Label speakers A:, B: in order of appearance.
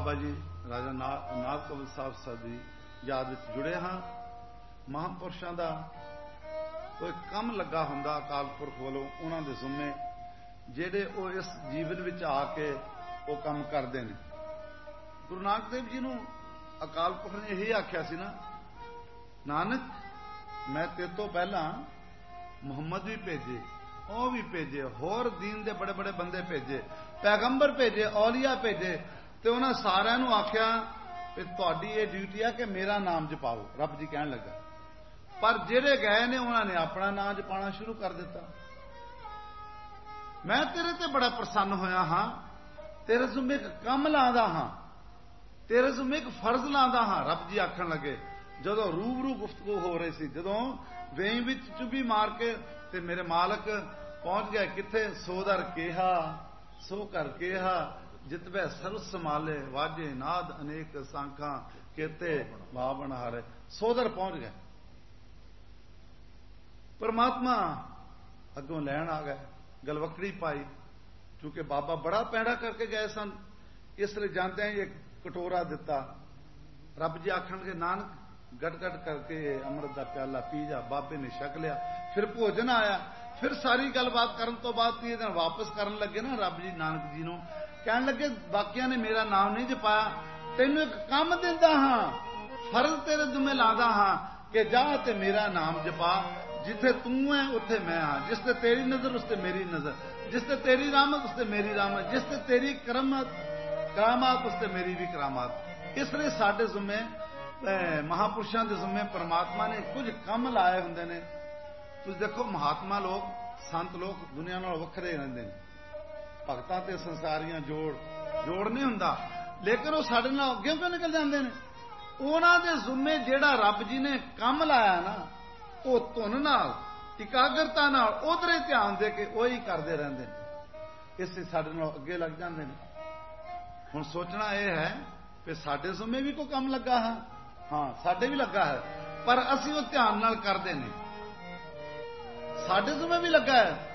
A: ਬਾਬਾ ਜੀ ਰਾਜਾ ਨਾਗ ਕਵਲ ਸਾਹਿਬ ਦੀ ਯਾਦ ਵਿੱਚ ਜੁੜੇ ਹਾਂ। ਮਹਾਂਪੁਰਸ਼ਾਂ ਦਾ ਕੋਈ ਕੰਮ ਲੱਗਾ ਹੁੰਦਾ ਅਕਾਲ ਪੁਰਖ ਵੱਲੋਂ, ਉਹਨਾਂ ਦੇ ਜ਼ਿੰਮੇ ਜਿਹੜੇ ਉਹ ਇਸ ਜੀਵਨ ਵਿੱਚ ਆ ਕੇ ਉਹ ਕੰਮ ਕਰਦੇ ਨੇ। ਗੁਰੂ ਨਾਨਕ ਦੇਵ ਜੀ ਨੂੰ ਅਕਾਲ ਪੁਰਖ ਨੇ ਇਹੀ ਆਖਿਆ ਸੀ ਨਾ, ਨਾਨਕ ਮੈਂ ਤੇਰੇ ਤੋਂ ਪਹਿਲਾਂ ਮੁਹੰਮਦ ਵੀ ਭੇਜੇ, ਉਹ ਵੀ ਭੇਜੇ, ਹੋਰ ਦੀਨ ਦੇ ਬੜੇ ਬੜੇ ਬੰਦੇ ਭੇਜੇ, ਪੈਗੰਬਰ ਭੇਜੇ, ਔਲੀਆ ਭੇਜੇ, ਤੇ ਉਹਨਾਂ ਸਾਰਿਆਂ ਨੂੰ ਆਖਿਆ ਕਿ ਤੁਹਾਡੀ ਇਹ ਡਿਊਟੀ ਆ ਕਿ ਮੇਰਾ ਨਾਮ ਜਪਾਓ। ਰੱਬ ਜੀ ਕਹਿਣ ਲੱਗਾ, ਪਰ ਜਿਹੜੇ ਗਏ ਨੇ ਉਹਨਾਂ ਨੇ ਆਪਣਾ ਨਾਮ ਜਪਾਣਾ ਸ਼ੁਰੂ ਕਰ ਦਿੱਤਾ। ਮੈਂ ਤੇਰੇ ਤੇ ਬੜਾ ਪ੍ਰਸੰਨ ਹੋਇਆ ਹਾਂ, ਤੇਰੇ ਜ਼ਿੰਮੇ ਇੱਕ ਕੰਮ ਲਾਉਂਦਾ ਹਾਂ, ਤੇਰੇ ਜ਼ਿੰਮੇ ਇੱਕ ਫਰਜ਼ ਲਾਉਂਦਾ ਹਾਂ। ਰੱਬ ਜੀ ਆਖਣ ਲੱਗੇ, ਜਦੋਂ ਰੂਬਰੂ ਗੁਫ਼ਤਗੂ ਹੋ ਰਹੀ ਸੀ, ਜਦੋਂ ਵੇਈ ਵਿੱਚ ਚੁੱਭੀ ਮਾਰ ਕੇ ਤੇ ਮੇਰੇ ਮਾਲਕ ਪਹੁੰਚ ਗਏ ਕਿੱਥੇ, ਸੋ ਦਰ ਕਿਹਾ ਸੋ ਕਰ ਕਿਹਾ, ਜਿਤਬੈ ਸਰਬ ਸਮਾਲੇ ਵਾਜੇ ਨਾਦ ਅਨੇਕ ਸਾਂਖਾਂ ਕੇਤੇ ਬਾਵਨ ਹਾਰੇ। ਸੋਦਰ ਪਹੁੰਚ ਗਏ, ਪਰਮਾਤਮਾ ਅੱਗੋਂ ਲੈਣ ਆ ਗਏ, ਗਲਵਕੜੀ ਪਾਈ, ਕਿਉਂਕਿ ਬਾਬਾ ਬੜਾ ਪੈੜਾ ਕਰਕੇ ਗਏ ਸਨ, ਇਸ ਲਈ ਜਾਂਦੇ ਹੀ ਇੱਕ ਕਟੋਰਾ ਦਿੱਤਾ। ਰੱਬ ਜੀ ਆਖਣਗੇ, ਨਾਨਕ ਗਟ ਗਟ ਕਰਕੇ ਅੰਮ੍ਰਿਤ ਦਾ ਪਿਆਲਾ ਪੀ ਜਾ। ਬਾਬੇ ਨੇ ਛਕ ਲਿਆ, ਫਿਰ ਭੋਜਨ ਆਇਆ, ਫਿਰ ਸਾਰੀ ਗੱਲਬਾਤ ਕਰਨ ਤੋਂ ਬਾਅਦ 3 ਦਿਨ ਵਾਪਸ ਕਰਨ ਲੱਗੇ ਨਾ, ਰੱਬ ਜੀ ਨਾਨਕ ਜੀ ਨੂੰ ਕਹਿਣ ਲੱਗੇ, ਬਾਕੀਆਂ ਨੇ ਮੇਰਾ ਨਾਮ ਨਹੀਂ ਜਪਾਇਆ, ਤੈਨੂੰ ਇੱਕ ਕੰਮ ਦਿੰਦਾ ਹਾਂ, ਫਰਜ਼ ਤੇਰੇ ਦੁਮੇ ਲਾਦਾ ਹਾਂ ਕਿ ਜਾ ਤੇ ਮੇਰਾ ਨਾਮ ਜਪਾ। ਜਿੱਥੇ ਤੂੰ ਹੈ ਉੱਥੇ ਮੈਂ ਹਾਂ, ਜਿਸ ਤੇ ਤੇਰੀ ਨਜ਼ਰ ਉਸ ਤੇ ਮੇਰੀ ਨਜ਼ਰ, ਜਿਸ ਤੇ ਤੇਰੀ ਰਹਿਮਤ ਉਸ ਤੇ ਮੇਰੀ ਰਹਿਮਤ, ਜਿਸ ਤੇ ਤੇਰੀ ਕਰਾਮਾਤ ਉਸ ਤੇ ਮੇਰੀ ਵੀ ਕਰਾਮਾਤ। ਇਸ ਲਈ ਸਾਡੇ ਜ਼ਿੰਮੇ ਮਹਾਂਪੁਰਸ਼ਾਂ ਦੇ ਜ਼ਿੰਮੇ ਪਰਮਾਤਮਾ ਨੇ ਕੁਝ ਕੰਮ ਲਾਏ ਹੁੰਦੇ ਨੇ। ਤੁਸੀਂ ਦੇਖੋ, ਮਹਾਤਮਾ ਲੋਕ, ਸੰਤ ਲੋਕ ਦੁਨੀਆ ਨਾਲ ਵੱਖਰੇ ਰਹਿੰਦੇ ਨੇ, ਭਗਤਾਂ ਤੇ ਸੰਸਾਰੀਆਂ ਜੋੜ ਨਹੀਂ ਹੁੰਦਾ, ਲੇਕਿਨ ਉਹ ਸਾਡੇ ਨਾਲ ਅੱਗੇ ਕਿਉਂ ਨਿਕਲ ਜਾਂਦੇ ਨੇ? ਉਹਨਾਂ ਦੇ ਜ਼ਿੰਮੇ ਜਿਹੜਾ ਰੱਬ ਜੀ ਨੇ ਕੰਮ ਲਾਇਆ ਨਾ, ਉਹ ਧੁਨ ਨਾਲ, ਇਕਾਗਰਤਾ ਨਾਲ ਉਧਰੇ ਧਿਆਨ ਦੇ ਕੇ ਉਹੀ ਕਰਦੇ ਰਹਿੰਦੇ ਨੇ, ਇਸ ਲਈ ਸਾਡੇ ਨਾਲ ਅੱਗੇ ਲੱਗ ਜਾਂਦੇ ਨੇ। ਹੁਣ ਸੋਚਣਾ ਇਹ ਹੈ ਕਿ ਸਾਡੇ ਜ਼ਿੰਮੇ ਵੀ ਕੋਈ ਕੰਮ ਲੱਗਾ ਹੈ, ਹਾਂ ਸਾਡੇ ਵੀ ਲੱਗਾ ਹੈ, ਪਰ ਅਸੀਂ ਉਹ ਧਿਆਨ ਨਾਲ ਕਰਦੇ ਨੇ। ਸਾਡੇ ਜ਼ਿੰਮੇ ਵੀ ਲੱਗਾ ਹੈ,